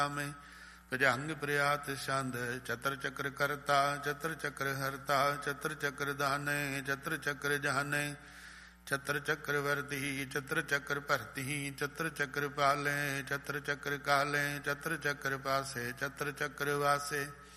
में भुजंग प्रयात छंद चतर चक्र करता चतर चक्र हरता चतर चक्र दाने चतर चक्र जाने चतर चक्र वर्ती चतर चक्र भरती चतर चक्र पाले चतर चक्र काले चतर चक्र पासे चतर चक्र वासे